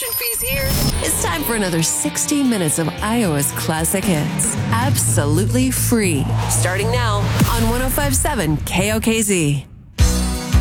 subscription fees here. It's time for another 60 minutes of Iowa's classic hits. Absolutely free. Starting now on 105.7 KOKZ.